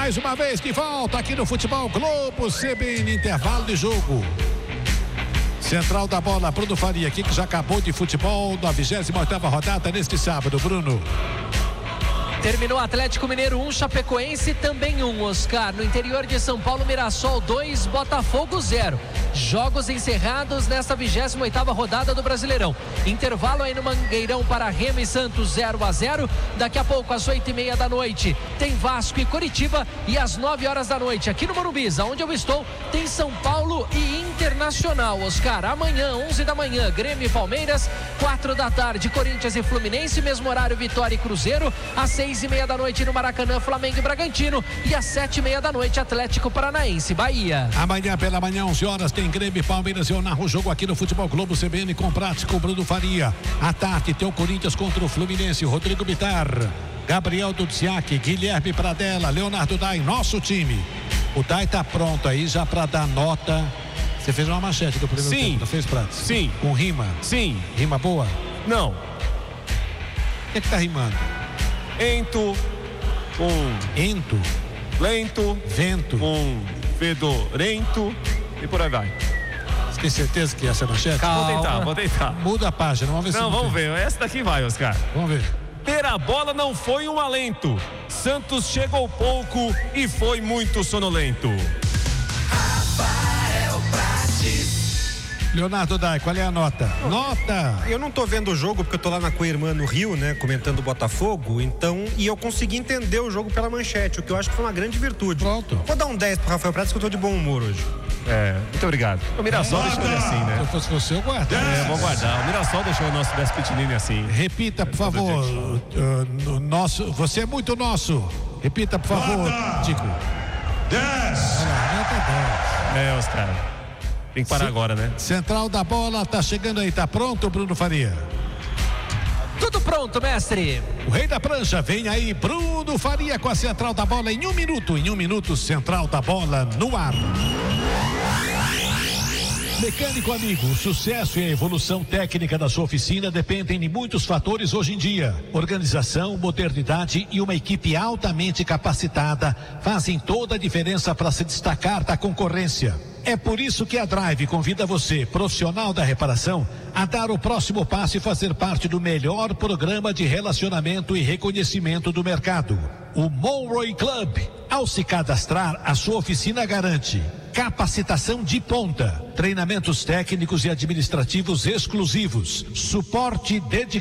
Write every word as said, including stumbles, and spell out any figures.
mais uma vez de volta aqui no Futebol Globo C B N, intervalo de jogo. Central da bola, Bruno Faria, aqui que já acabou de futebol da vigésima oitava rodada neste sábado, Bruno. Terminou Atlético Mineiro um, Chapecoense também um, Oscar. No interior de São Paulo, Mirassol dois, Botafogo zero. Jogos encerrados nesta vigésima oitava rodada do Brasileirão. Intervalo aí no Mangueirão para Remo e Santos zero a zero. Daqui a pouco, às oito e meia da noite, tem Vasco e Coritiba. E às nove horas da noite, aqui no Morumbi, onde eu estou, tem São Paulo e Internacional, Oscar. Amanhã, onze da manhã, Grêmio e Palmeiras. quatro da tarde, Corinthians e Fluminense. Mesmo horário, Vitória e Cruzeiro. Às seis e meia da noite no Maracanã, Flamengo e Bragantino. E às sete e meia da noite, Atlético Paranaense, Bahia. Amanhã pela manhã, onze horas, tem Grêmio e Palmeiras. Eu narro o jogo aqui no Futebol Globo C B N com prático Bruno Faria. À tarde tem o Corinthians contra o Fluminense, Rodrigo Bitar, Gabriel Dudziak, Guilherme Pradella, Leonardo Dai, nosso time. O Dai tá pronto aí já para dar nota. Você fez uma manchete do primeiro Sim. tempo, não fez, Prato? Sim. Com rima? Sim. Rima boa? Não. O que é que tá rimando? Ento, um Ento, lento, vento, um fedorento e por aí vai. Você tem certeza que essa é a manchete? Calma. Vou tentar, vou tentar. Muda a página, vamos ver se Não, vamos ver. Essa daqui vai, Oscar. Vamos ver. Ter a bola não foi um alento. Santos chegou pouco e foi muito sonolento. Rafael Prates. Leonardo Dai, qual é a nota? Nota! Eu não tô vendo o jogo porque eu tô lá na co-irmã no Rio, né, comentando o Botafogo, então, e eu consegui entender o jogo pela manchete, o que eu acho que foi uma grande virtude. Pronto. Vou dar um dez pro Rafael Prates, que eu tô de bom humor hoje. É, muito obrado. O Mirassol deixou ele assim, Se né? eu fosse você, eu guardo. É, vou guardar. O Mirassol deixou o nosso Despitini assim. Repita, por favor. Uh, no nosso, você é muito nosso. Repita, por favor, Tico. dez. É, Oscar. Tem que parar Sim. agora, né? Central da bola, tá chegando aí, tá pronto, Bruno Faria? Tudo pronto, mestre. O rei da prancha, vem aí, Bruno Faria com a central da bola em um minuto. Em um minuto, central da bola no ar. Mecânico amigo, o sucesso e a evolução técnica da sua oficina dependem de muitos fatores hoje em dia. Organização, modernidade e uma equipe altamente capacitada fazem toda a diferença para se destacar da concorrência. É por isso que a Drive convida você, profissional da reparação, a dar o próximo passo e fazer parte do melhor programa de relacionamento e reconhecimento do mercado, o Monroe Club. Ao se cadastrar, a sua oficina garante capacitação de ponta, treinamentos técnicos e administrativos exclusivos, suporte dedicado